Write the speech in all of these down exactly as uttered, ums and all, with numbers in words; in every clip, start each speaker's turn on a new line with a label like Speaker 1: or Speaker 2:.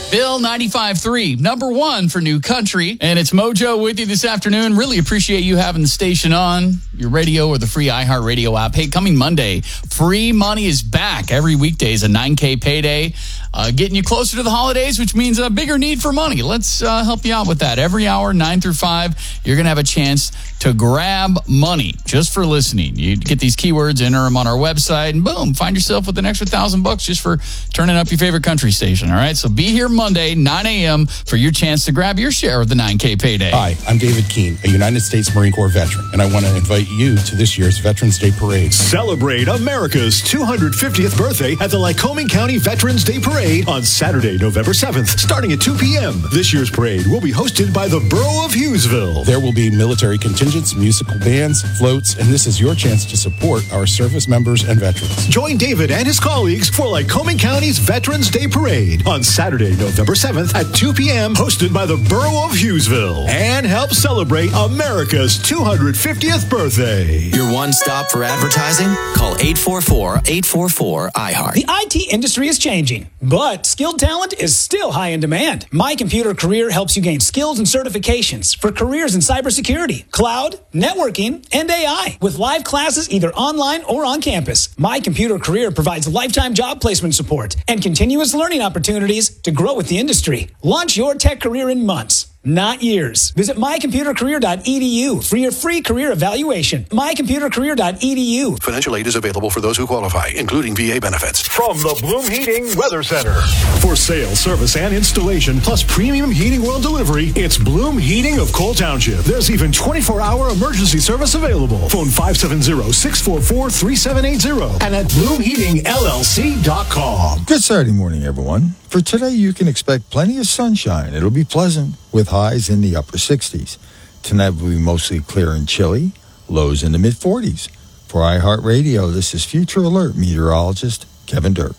Speaker 1: Bill ninety-five three, number one for New Country. And it's Mojo with you this afternoon. Really appreciate you having the station on, your radio or the free iHeartRadio app. Hey, coming Monday, free money is back. Every weekday is a nine K payday. Uh, getting you closer to the holidays, which means a bigger need for money. Let's uh, help you out with that. Every hour, nine through five, you're going to have a chance to grab money just for listening. You get these keywords, enter them on our website, and boom, find yourself with an extra thousand bucks just for turning up your favorite country station. All right, so be here Monday, nine a.m. for your chance to grab your share of the nine K payday.
Speaker 2: Hi, I'm David Keene, a United States Marine Corps veteran, and I want to invite you to this year's Veterans Day Parade.
Speaker 3: Celebrate America's two hundred fiftieth birthday at the Lycoming County Veterans Day Parade on Saturday, November seventh, starting at two p.m. This year's parade will be hosted by the Borough of Hughesville.
Speaker 2: There will be military contingents, musical bands, floats, and this is your chance to support our service members and veterans.
Speaker 3: Join David and his colleagues for Lycoming County's Veterans Day Parade on Saturday, November seventh at two p.m. hosted by the Borough of Hughesville, and help celebrate America's two hundred fiftieth birthday.
Speaker 4: Your one-stop for advertising? Call eight four four, eight four four, I heart.
Speaker 5: The I T industry is changing, but skilled talent is still high in demand. My Computer Career helps you gain skills and certifications for careers in cybersecurity, cloud, networking, and A I with live classes either online or on campus. My Computer Career provides lifetime job placement support and continuous learning opportunities to grow with the industry. Launch your tech career in months, not years. Visit my computer career dot e d u for your free career evaluation. my computer career dot e d u.
Speaker 6: Financial aid is available for those who qualify, including V A benefits.
Speaker 3: From the Bloom Heating Weather Center. For sale, service, and installation, plus premium heating oil delivery, it's Bloom Heating of Cole Township. There's even twenty-four hour emergency service available. Phone five seven zero, six four four, three seven eight zero and at bloom heating l l c dot com.
Speaker 7: Good Saturday morning, everyone. For today, you can expect plenty of sunshine. It'll be pleasant with highs in the upper sixties. Tonight will be mostly clear and chilly, lows in the mid forties. For iHeartRadio, this is Future Alert meteorologist Kevin Dirk.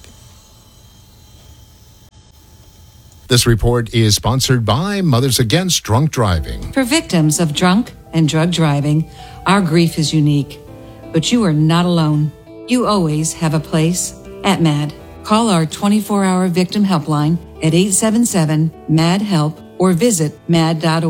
Speaker 8: This report is sponsored by Mothers Against Drunk Driving.
Speaker 9: For victims of drunk and drug driving, our grief is unique, but you are not alone. You always have a place at MAD. Call our twenty-four hour victim helpline at eight seven seven, M A D, HELP or visit mad dot org.